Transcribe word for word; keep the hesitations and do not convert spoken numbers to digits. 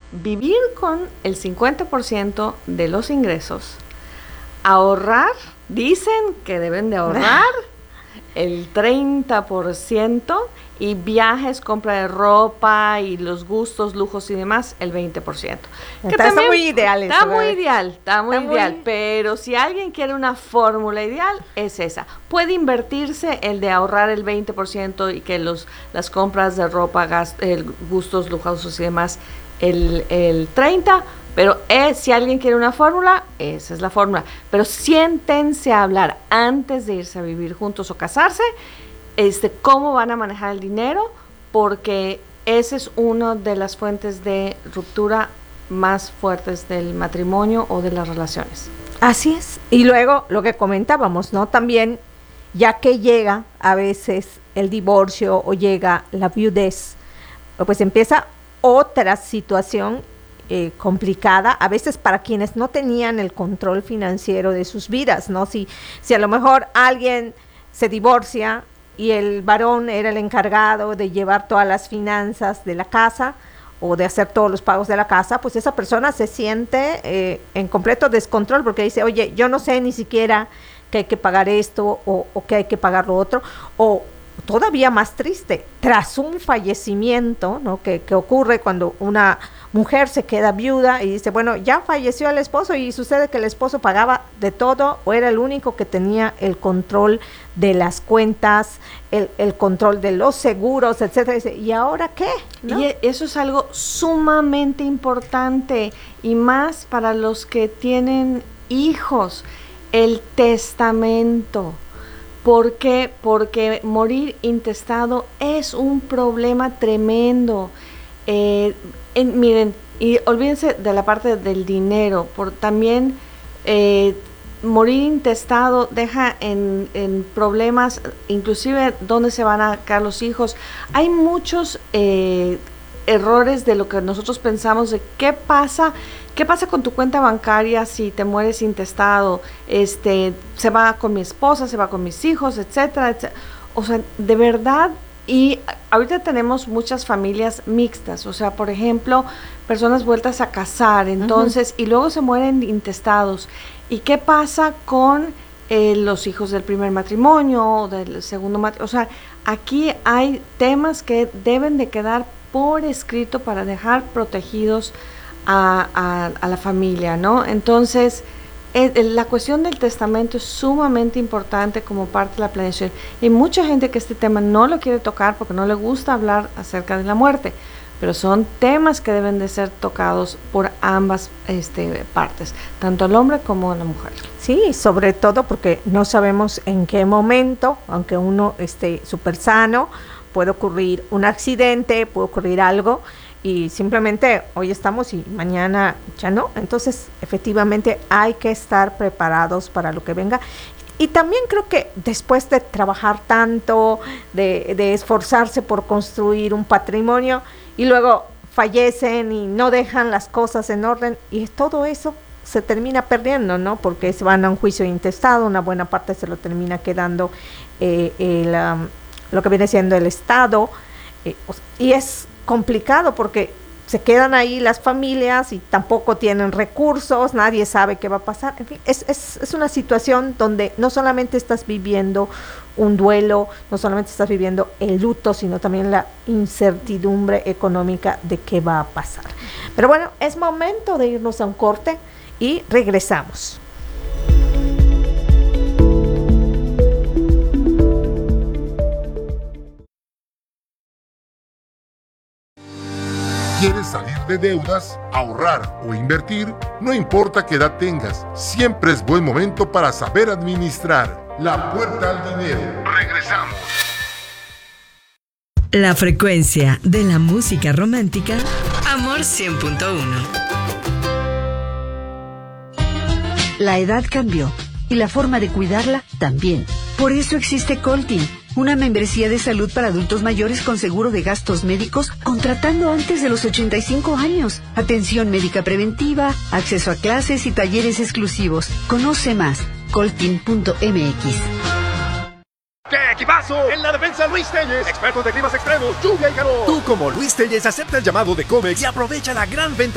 vivir con el cincuenta por ciento de los ingresos, ahorrar, dicen que deben de ahorrar el treinta por ciento y viajes, compra de ropa y los gustos, lujos y demás, el veinte por ciento. Que está también, muy ideal eso. Está muy ideal, está muy está ideal, muy... pero si alguien quiere una fórmula ideal, es esa. Puede invertirse el de ahorrar el veinte por ciento y que los las compras de ropa, gast, el, gustos, lujosos y demás, el, el treinta por ciento, pero es, si alguien quiere una fórmula, esa es la fórmula. Pero siéntense a hablar antes de irse a vivir juntos o casarse, este, cómo van a manejar el dinero, porque esa es una de las fuentes de ruptura más fuertes del matrimonio o de las relaciones. Así es. Y luego lo que comentábamos, ¿no? También, ya que llega a veces el divorcio o llega la viudez, pues empieza otra situación eh, complicada, a veces para quienes no tenían el control financiero de sus vidas, ¿no? Si, si a lo mejor alguien se divorcia y el varón era el encargado de llevar todas las finanzas de la casa o de hacer todos los pagos de la casa, pues esa persona se siente eh, en completo descontrol porque dice, oye, yo no sé ni siquiera que hay que pagar esto o, o que hay que pagar lo otro, o todavía más triste, tras un fallecimiento, ¿no? que, que ocurre cuando una mujer se queda viuda y dice, bueno, ya falleció el esposo y sucede que el esposo pagaba de todo o era el único que tenía el control de las cuentas, el, el control de los seguros, etcétera. Y, dice, ¿y ahora qué? ¿No? Y eso es algo sumamente importante y más para los que tienen hijos, el testamento. ¿Por qué? Porque morir intestado es un problema tremendo. Eh, en, miren, y olvídense de la parte del dinero, por también eh, morir intestado deja en, en problemas, inclusive dónde se van a quedar los hijos. Hay muchos eh, errores de lo que nosotros pensamos de qué pasa. ¿Qué pasa con tu cuenta bancaria si te mueres intestado? Este, se va con mi esposa, se va con mis hijos, etcétera, etcétera. O sea, de verdad, y ahorita tenemos muchas familias mixtas, o sea, por ejemplo, personas vueltas a casar, entonces, uh-huh. y luego se mueren intestados. ¿Y qué pasa con eh, los hijos del primer matrimonio o del segundo matrimonio? O sea, aquí hay temas que deben de quedar por escrito para dejar protegidos A, a, a la familia, ¿no? Entonces, eh, la cuestión del testamento es sumamente importante como parte de la planeación. Hay mucha gente que este tema no lo quiere tocar porque no le gusta hablar acerca de la muerte, pero son temas que deben de ser tocados por ambas este, partes, tanto el hombre como la mujer. Sí, sobre todo porque no sabemos en qué momento, aunque uno esté súper sano, puede ocurrir un accidente, puede ocurrir algo, y simplemente hoy estamos y mañana ya no. Entonces efectivamente hay que estar preparados para lo que venga. Y también creo que después de trabajar tanto, de, de esforzarse por construir un patrimonio y luego fallecen y no dejan las cosas en orden, y todo eso se termina perdiendo, ¿no? Porque se van a un juicio intestado, una buena parte se lo termina quedando eh, el, um, lo que viene siendo el Estado, eh, y es complicado porque se quedan ahí las familias y tampoco tienen recursos, nadie sabe qué va a pasar. En fin, es, es, es una situación donde no solamente estás viviendo un duelo, no solamente estás viviendo el luto, sino también la incertidumbre económica de qué va a pasar. Pero bueno, es momento de irnos a un corte y regresamos. ¿Quieres salir de deudas, ahorrar o invertir? No importa qué edad tengas, siempre es buen momento para saber administrar. La puerta al dinero. Regresamos. La frecuencia de la música romántica, Amor cien punto uno. La edad cambió y la forma de cuidarla también. Por eso existe Coltin, una membresía de salud para adultos mayores con seguro de gastos médicos, contratando antes de los ochenta y cinco años. Atención médica preventiva, acceso a clases y talleres exclusivos. Conoce más, coltin punto m x. ¡Qué equipazo! En la defensa, Luis Telles, expertos de climas extremos, lluvia y calor. Tú, como Luis Telles, acepta el llamado de Comex y aprovecha la gran venta